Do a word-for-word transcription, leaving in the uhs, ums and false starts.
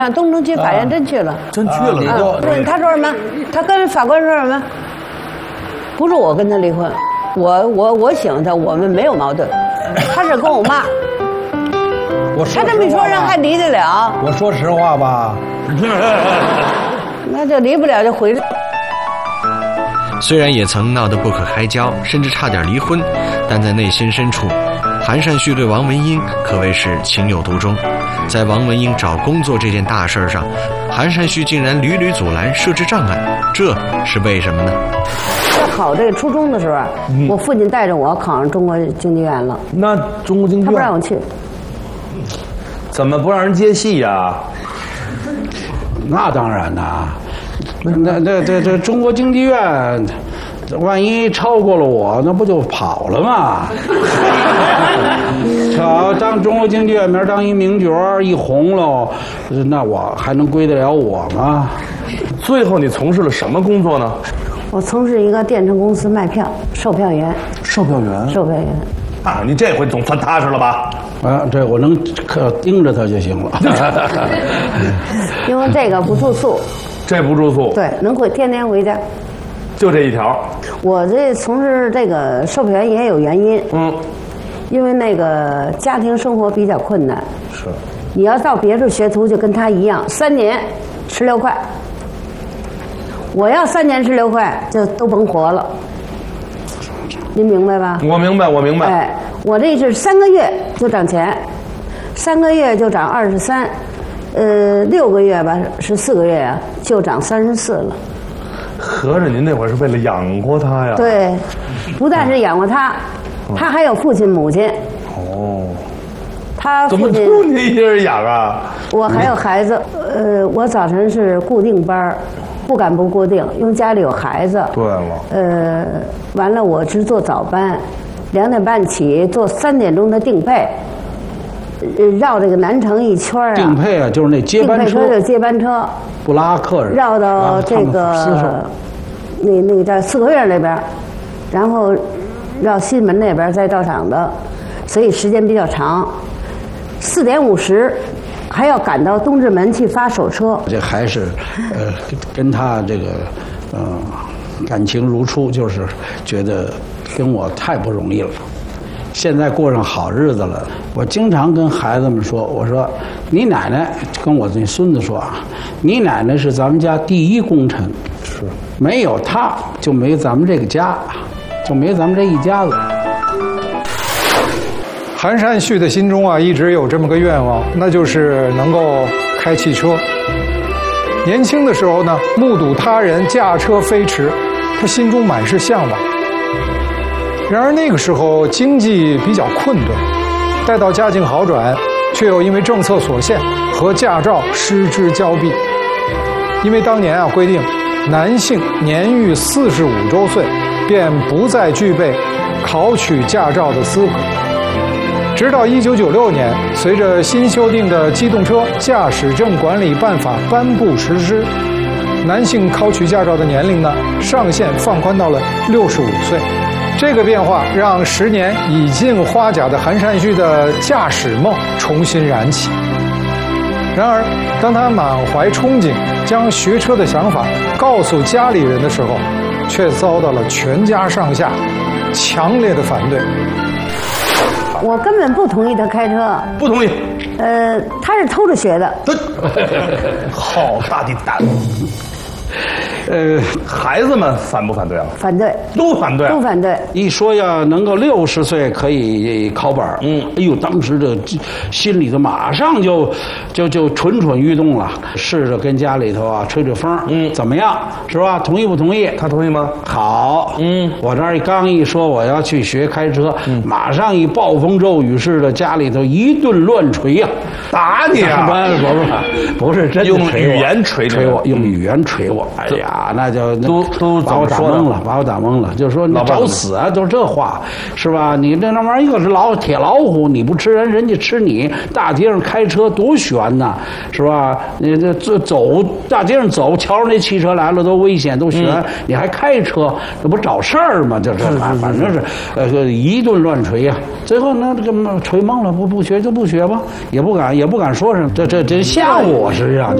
上东城区法院真去了， 真去了。 啊，对，他说什么？他跟法官说什么？不是我跟他离婚，我我我喜欢他，我们没有矛盾。他是跟我骂。 我他这么一说，人还离得了？ 我说实话吧， 那就离不了就回来。 虽然也曾闹得不可开交，甚至差点离婚，但在内心深处，韩善旭对王文英可谓是情有独钟。在王文英找工作这件大事上，韩善旭竟然屡屡阻拦，设置障碍，这是为什么呢？ 在考这个初中的时候，嗯、我父亲带着我考上中国经济院了。 那中国经济院他不让我去， 怎么不让人接戏呀？ 那当然呐，那那这这中国经济院，万一超过了我，那不就跑了吗？瞧，当中国经济院名当一名角一红喽，那我还能归得了我吗？ 最后你从事了什么工作呢？ 我从事一个电车公司卖票，售票员。 售票员。 售票员。 啊，你这回总算踏实了吧？ 啊，这我能可盯着他就行了。 因为这个不住宿。 这不住宿。 对，能回天天回家。 就这一条。 我这从事这个售票员也有原因。嗯。因为那个家庭生活比较困难。 是。 你要到别处学徒，就跟他一样，三年吃六块。我要三年吃六块，就都甭活了。您明白吧？ 我明白，我明白。 哎，我这是三个月就涨钱，三个月就涨二十三，呃，六个月吧，十四个月啊，就涨三十四了。 合着您那会儿是为了养活他呀？ 对，不但是养活他，嗯、他还有父亲母亲。 哦。 他父亲怎么就你一人养啊？ 我还有孩子，呃，我早晨是固定班，不敢不固定，因为家里有孩子。 对了。 呃，完了，我是做早班，两点半起，做三点钟的定配，呃，绕这个南城一圈啊。 定配啊，就是那接班车。 定配车就是接班车。 不拉客人。 绕到这个那那个叫四合院那边，然后绕西门那边再到厂子，所以时间比较长。四点五十。还要赶到东直门去发手车， 这还是，呃，跟他这个，呃，感情如初，就是觉得跟我太不容易了。现在过上好日子了，我经常跟孩子们说，我说你奶奶跟我那孙子说啊，你奶奶是咱们家第一功臣，是没有她就没咱们这个家，就没咱们这一家子。 韩善旭的心中啊，一直有这么个愿望，那就是能够开汽车。年轻的时候呢，目睹他人驾车飞驰，他心中满是向往。然而那个时候经济比较困顿，待到家境好转，却又因为政策所限和驾照失之交臂。因为当年啊规定，男性年逾四十五周岁，便不再具备考取驾照的资格。直到一九九六年，随着新修订的《机动车驾驶证管理办法》颁布实施，男性考取驾照的年龄呢上限放宽到了六十五岁。这个变化让十年已近花甲的韩善旭的驾驶梦重新燃起。然而，当他满怀憧憬将学车的想法告诉家里人的时候，却遭到了全家上下强烈的反对。 我根本不同意他开车， 不同意。 呃，他是偷着学的。 好大的胆！呃，孩子们反不反对啊？ 反对， 都反对， 都反对。 一说要能够六十岁可以考本，嗯，哎呦，当时这心里头马上就就就蠢蠢欲动了，试着跟家里头啊吹吹风，嗯，怎么样，是吧？同意不同意？ 他同意吗？ 好，嗯，我这儿刚一说我要去学开车，嗯，马上一暴风骤雨似的，家里头一顿乱锤呀， 打你啊！ 不不不，不是真的用语言锤锤我，用语言锤我。 过。 哎呀，那就都都把我打懵了，把我打懵了。就说你找死啊，就是这话，是吧？你这那玩意儿一个是老铁老虎，你不吃人，人家吃你。大街上开车多悬呐，是吧？你这这走大街上走，瞧着那汽车来了多危险，都悬，嗯、你还开车，这不找事儿吗？就这反反正是呃一顿乱锤呀、啊。最后呢，这个锤懵了，不不学就不学吧，也不敢也不敢说什么，这这这吓唬我，实际上就。